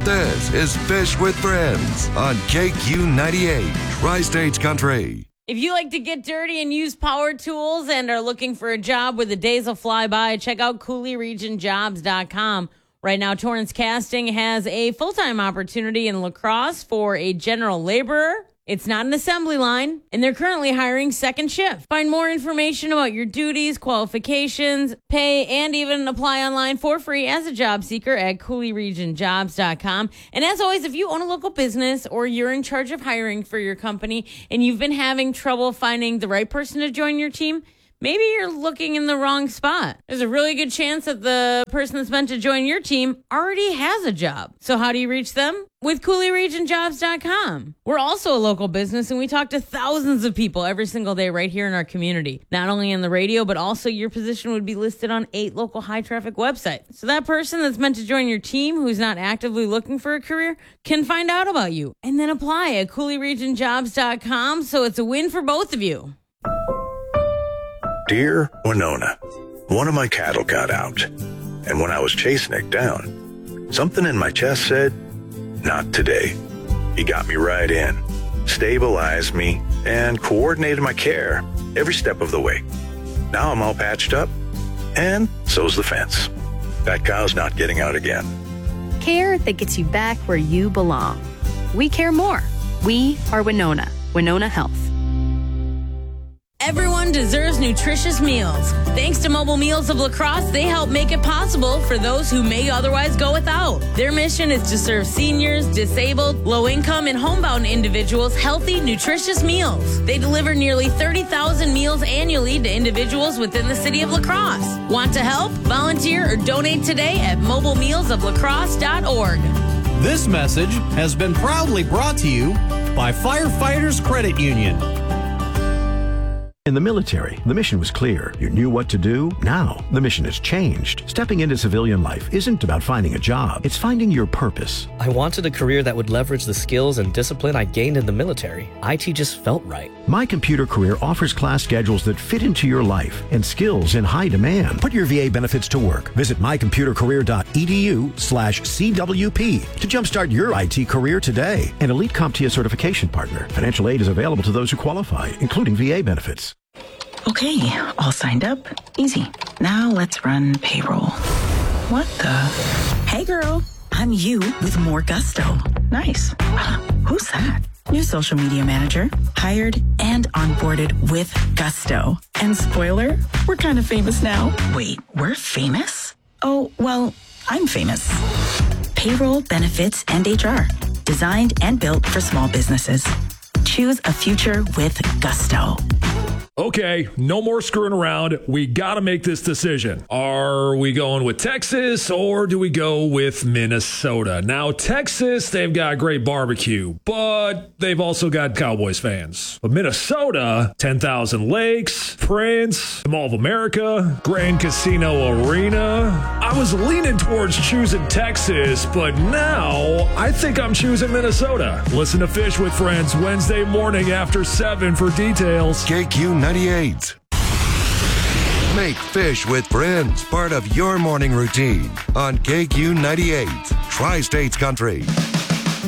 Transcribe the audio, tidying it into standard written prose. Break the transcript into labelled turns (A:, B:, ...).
A: This is Fish with Friends on KQ98, Tri-States Country.
B: If you like to get dirty and use power tools and are looking for a job where the days will fly by, check out CooleyRegionJobs.com. Right now, Torrance Casting has a full-time opportunity in La Crosse for a general laborer. It's not an assembly line, and they're currently hiring second shift. Find more information about your duties, qualifications, pay, and even apply online for free as a job seeker at CooleyRegionJobs.com. And as always, if you own a local business or you're in charge of hiring for your company and you've been having trouble finding the right person to join your team, maybe you're looking in the wrong spot. There's a really good chance that the person that's meant to join your team already has a job. So how do you reach them? With CooleyRegionJobs.com. We're also a local business, and we talk to thousands of people every single day right here in our community. Not only on the radio, but also your position would be listed on 8 local high-traffic websites. So that person that's meant to join your team who's not actively looking for a career can find out about you and then apply at CooleyRegionJobs.com, so it's a win for both of you.
C: Dear Winona, one of my cattle got out, and when I was chasing it down, something in my chest said, not today. He got me right in, stabilized me, and coordinated my care every step of the way. Now I'm all patched up, and so's the fence. That cow's not getting out again.
D: Care that gets you back where you belong. We care more. We are Winona. Winona Health.
B: Everyone deserves nutritious meals. Thanks to Mobile Meals of La Crosse, they help make it possible for those who may otherwise go without. Their mission is to serve seniors, disabled, low-income, and homebound individuals healthy, nutritious meals. They deliver nearly 30,000 meals annually to individuals within the city of La Crosse. Want to help? Volunteer or donate today at mobilemealsoflacrosse.org.
E: This message has been proudly brought to you by Firefighters Credit Union.
F: In the military, the mission was clear. You knew what to do. Now, the mission has changed. Stepping into civilian life isn't about finding a job. It's finding your purpose.
G: I wanted a career that would leverage the skills and discipline I gained in the military. IT just felt right.
F: My Computer Career offers class schedules that fit into your life and skills in high demand. Put your VA benefits to work. Visit mycomputercareer.edu/CWP to jumpstart your IT career today. An elite CompTIA certification partner. Financial aid is available to those who qualify, including VA benefits.
H: Okay, all signed up. Easy. Now let's run payroll. What the? Hey girl, I'm you with more gusto. Nice. Who's that? New social media manager. Hired and onboarded with gusto. And spoiler, we're kind of famous now. Wait, we're famous? Oh, well, I'm famous. Payroll, benefits, and HR. Designed and built for small businesses. Choose a future with gusto.
I: Okay, no more screwing around. We got to make this decision. Are we going with Texas or do we go with Minnesota? Now, Texas, they've got great barbecue, but they've also got Cowboys fans. But Minnesota, 10,000 Lakes, Prince, Mall of America, Grand Casino Arena. I was leaning towards choosing Texas, but now I think I'm choosing Minnesota. Listen to Fish with Friends Wednesday morning after 7 for details.
A: KQ98. Make Fish with Friends part of your morning routine on KQ98, Tri-States Country.